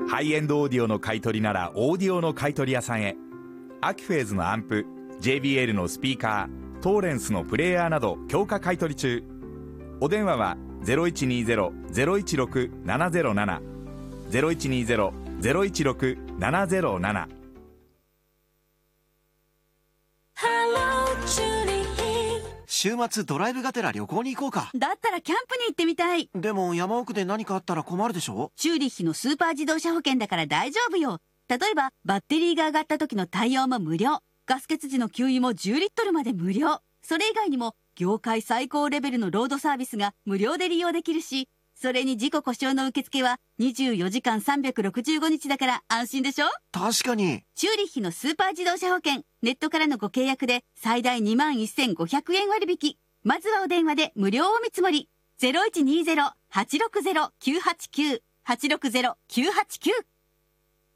ハイエンドオーディオの買い取りならオーディオの買い取り屋さんへ。アキフェーズのアンプ、 JBL のスピーカー、トーレンスのプレイヤーなど強化買い取り中。お電話は 0120-016-707 0120-016-707。 週末ドライブがてら旅行に行こうか。 だったらキャンプに行ってみたい。 でも山奥で何かあったら困るでしょ。 チューリッヒのスーパー自動車保険だから大丈夫よ。例えばバッテリーが上がった時の対応も無料、ガス欠時の給油も10リットルまで無料。それ以外にも業界最高レベルのロードサービスが無料で利用できるし、それに事故故障の受付は24時間365日だから安心でしょ。 確かに。 チューリッヒのスーパー自動車保険、ネットからのご契約で最大21,500円割引。まずはお電話で無料お見積もり。0120-860-989 860-989